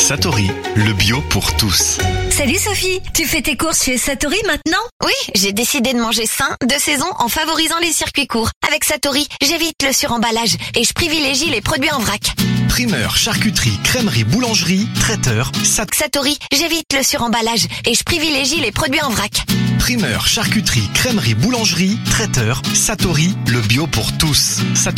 Satori, le bio pour tous. Salut Sophie, tu fais tes courses chez Satori maintenant ? Oui, j'ai décidé de manger sain de saison en favorisant les circuits courts. Avec Satori, j'évite le suremballage et je privilégie les produits en vrac. Primeur, charcuterie, crèmerie, boulangerie, traiteur, Satori, j'évite le suremballage et je privilégie les produits en vrac. Primeur, charcuterie, crèmerie, boulangerie, traiteur, Satori, le bio pour tous. Satori.